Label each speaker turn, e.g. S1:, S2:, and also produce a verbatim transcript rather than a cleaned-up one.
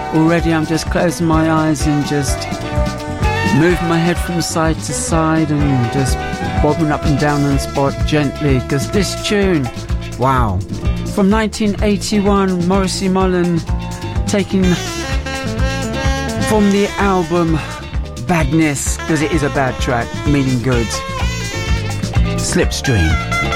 S1: Already I'm just closing my eyes and just moving my head from side to side and just bobbing up and down on the spot gently, because this tune, wow. From nineteen eighty-one, Morrissey Mullen, taking from the album Badness, because it is a bad track, meaning good. Slipstream.